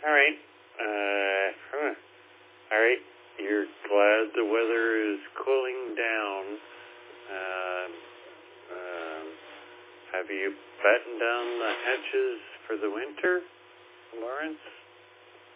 All right. All right. You're glad the weather is cooling down. Have you battened down the hatches for the winter, Lawrence?